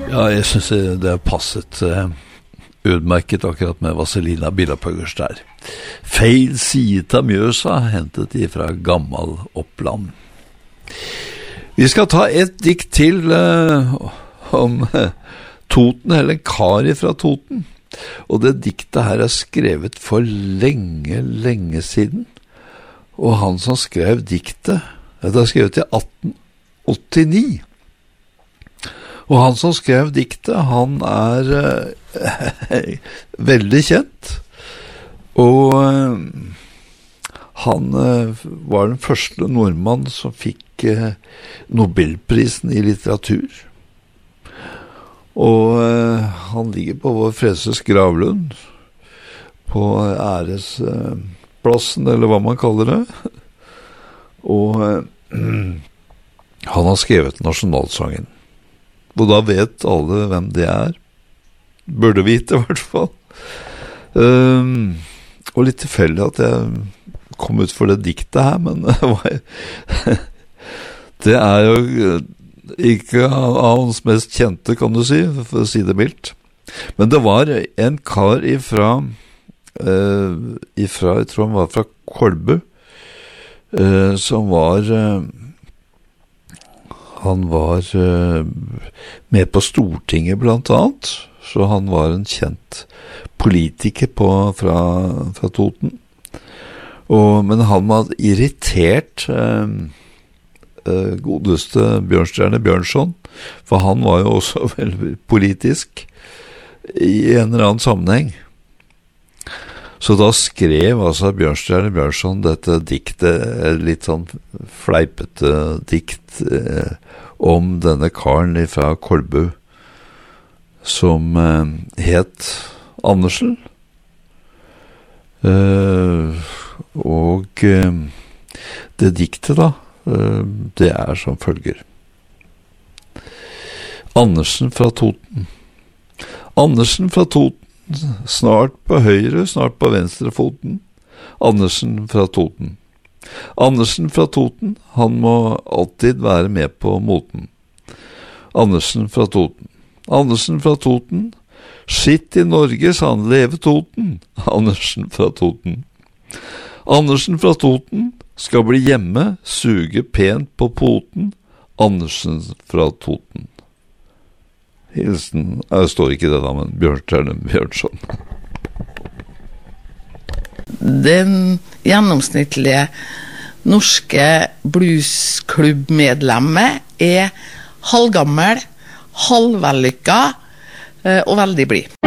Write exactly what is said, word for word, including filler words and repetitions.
Ja, jeg synes det har passet uh, utmerket akkurat med Vazelina Bilopphøggers der. Feil side av Mjøsa, hentet de fra Gammal Oppland. Vi skal ta et dikt til uh, om uh, Toten, eller en kar fra Toten. Og det diktet her er skrevet for lenge, lenge siden. Og han som skrev diktet, det er skrevet i atten åttini. Og han som skrev diktet, han er uh, veldig kjent. Og uh, han uh, var den første nordmann som fikk uh, Nobelprisen i litteratur. Og uh, han ligger på vår Freses gravlund, på æresplassen, uh, eller hva man kaller det. Og uh, han har skrevet nasjonalsangen. Og da vet alle hvem det er. Burde vite i hvert fall. Um, og litt tilfeldig at jeg kom ut for det diktet her, men det er jo ikke av hans mest kjente, kan du si, for å si det mildt. Men det var en kar ifra, uh, ifra jeg tror han var fra Kolbu, uh, som var... Uh, Han var uh, med på Stortinget blant annet, så han var en kjent politiker på, fra, fra Toten. Og, men han var irritert uh, uh, godeste Bjørnstjerne Bjørnson, for han var jo også veldig politisk i en eller annen sammenheng. Så da skrev altså Bjørnstjerne Bjørnson dette diktet, litt sånn fleipete dikt eh, om denne karen fra Kolbu, som eh, het Andersen. Eh, og eh, det diktet da, eh, det er som følger. Andersen fra Toten. Andersen fra Toten. Snart på høyre, snart på venstre foten. Andersen fra Toten. Andersen fra Toten, han må alltid være med på moten. Andersen fra Toten. Andersen fra Toten. Skitt i Norge, sa han, leve Toten. Andersen fra Toten. Andersen fra Toten skal bli hjemme, suge pent på poten. Andersen fra Toten. Hilsen, jeg står ikke det da, men Bjørnstjerne Bjørnson. Den gjennomsnittlige norske bluesklubbmedlemmet er halvgammel, halvvellykka og veldig blid.